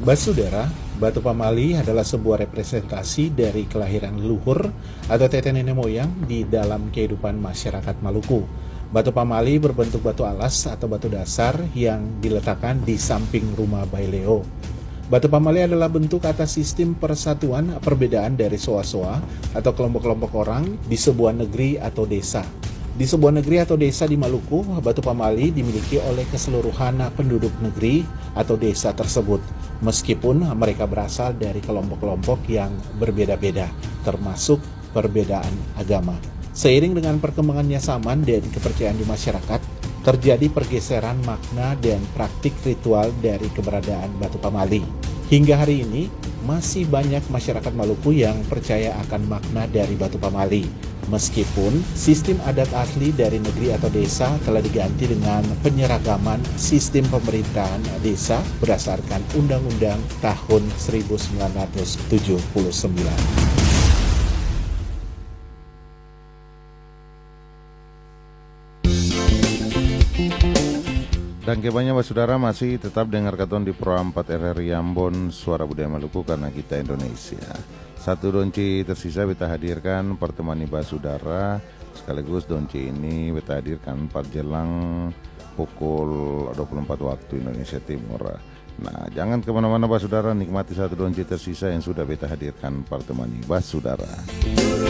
Basudara, batu pamali adalah sebuah representasi dari kelahiran leluhur atau tete nenek moyang di dalam kehidupan masyarakat Maluku. Batu pamali berbentuk batu alas atau batu dasar yang diletakkan di samping rumah Baileo. Batu pamali adalah bentuk atas sistem persatuan perbedaan dari soa-soa atau kelompok-kelompok orang di sebuah negeri atau desa. Di sebuah negeri atau desa di Maluku, batu pamali dimiliki oleh keseluruhan penduduk negeri atau desa tersebut, meskipun mereka berasal dari kelompok-kelompok yang berbeda-beda, termasuk perbedaan agama. Seiring dengan perkembangannya zaman dan kepercayaan di masyarakat, terjadi pergeseran makna dan praktik ritual dari keberadaan batu pamali. Hingga hari ini, masih banyak masyarakat Maluku yang percaya akan makna dari batu pamali. Meskipun sistem adat asli dari negeri atau desa telah diganti dengan penyeragaman sistem pemerintahan desa berdasarkan Undang-Undang tahun 1979. Dan kebanyakan saudara masih tetap dengar katon di Pro 4 RRI Ambon, Suara Budaya Maluku karena kita Indonesia. Satu donci tersisa kita hadirkan pertemani basudara, sekaligus donci ini kita hadirkan jelang pukul 24 waktu Indonesia Timur. Nah, jangan kemana-mana basudara, nikmati satu donci tersisa yang sudah kita hadirkan pertemani basudara.